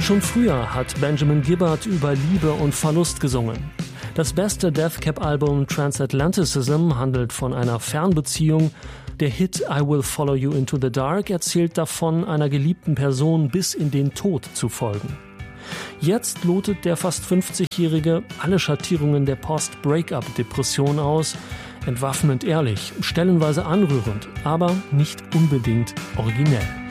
Schon früher hat Benjamin Gibbard über Liebe und Verlust gesungen. Das beste Death Cab-Album Transatlanticism handelt von einer Fernbeziehung. Der Hit I Will Follow You Into the Dark erzählt davon, einer geliebten Person bis in den Tod zu folgen. Jetzt lotet der fast 50-Jährige alle Schattierungen der Post-Breakup-Depression aus, entwaffnend ehrlich, stellenweise anrührend, aber nicht unbedingt originell.